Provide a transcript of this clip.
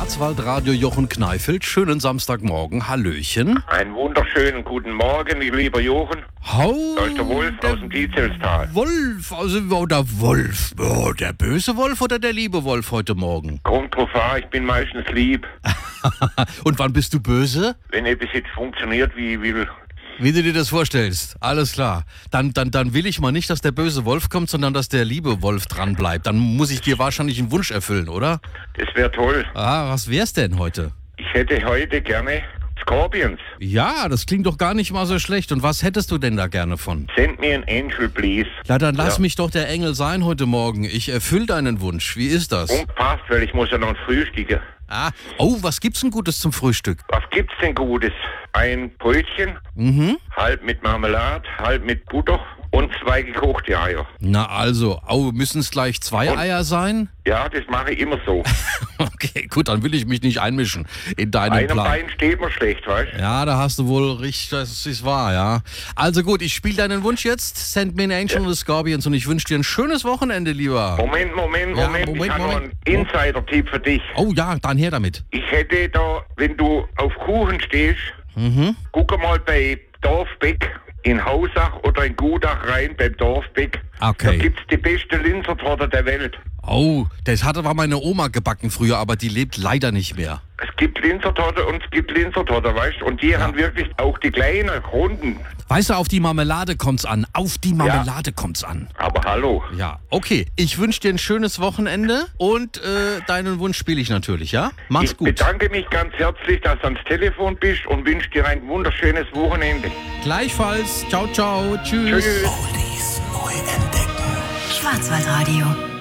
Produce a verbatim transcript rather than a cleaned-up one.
Schwarzwaldradio Jochen Kneifeld. Schönen Samstagmorgen. Hallöchen. Einen wunderschönen guten Morgen, lieber Jochen. Hau, Da ist der Wolf der aus dem Dietzelstal. Wolf, also oh, der Wolf. Oh, der böse Wolf oder der liebe Wolf heute Morgen? Kommt drauf an, ich bin meistens lieb. Und wann bist du böse? Wenn etwas jetzt funktioniert, wie ich will. Wie du dir das vorstellst. Alles klar. Dann, dann, dann will ich mal nicht, dass der böse Wolf kommt, sondern dass der liebe Wolf dran bleibt. Dann muss ich dir wahrscheinlich einen Wunsch erfüllen, oder? Das wäre toll. Ah, was wär's denn heute? Ich hätte heute gerne Scorpions. Ja, das klingt doch gar nicht mal so schlecht. Und was hättest du denn da gerne von? Send me an angel, please. Ja, dann lass Ja. mich doch der Engel sein heute Morgen. Ich erfülle deinen Wunsch. Wie ist das? Und passt, weil ich muss ja noch frühstücken. Ah, oh, was gibt's denn Gutes zum Frühstück? Was gibt's denn Gutes? Ein Brötchen, Mhm. halb mit Marmelade, halb mit Butter und zwei gekochte Eier. Na also, oh, müssen es gleich zwei Und? Eier sein? Ja, das mache ich immer so. Okay, gut, dann will ich mich nicht einmischen in deinen Einem Plan. Bein steht man schlecht, weißt du? Ja, da hast du wohl richtig, das ist wahr, ja. Also gut, ich spiele deinen Wunsch jetzt. Send me an Angel und the Scorpions und ich wünsche dir ein schönes Wochenende, lieber. Moment, Moment, Ja, Moment. Moment, ich habe noch Moment. einen Insider-Tipp für dich. Oh ja, dann her damit. Ich hätte da, wenn du auf Kuchen stehst, Mhm. guck mal bei Dorfbeck in Hausach oder in Gudach rein, beim Dorfbeck. Okay. Da gibt's die beste Linzertorte der Welt. Oh, das hatte war meine Oma gebacken früher, aber die lebt leider nicht mehr. Es gibt Linzertorte und es gibt Linzertorte, weißt du? Und die haben wirklich auch die kleinen, runden. Weißt du, auf die Marmelade kommt's an. Auf die Marmelade kommt's an. Aber hallo. Ja, okay. Ich wünsche dir ein schönes Wochenende und äh, deinen Wunsch spiele ich natürlich, ja? Mach's Ich gut. bedanke mich ganz herzlich, dass du ans Telefon bist und wünsche dir ein wunderschönes Wochenende. Gleichfalls. Ciao, ciao. Tschüss. Tschüss. Oldies neu entdecken. Schwarzwaldradio.